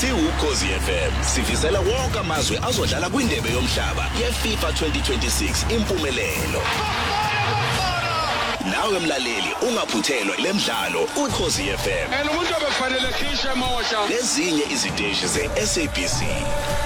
Ukhozi FM sifisela wonke amazwe azodlala kwindebe yomhlaba yeFIFA 2026 impumelelo. Nawe mlaleli ungaphuthelwa lemidlalo Ukhozi FM. Umuntu obekufanele khishwe emosha. Lezinye iziteshi zeSABC.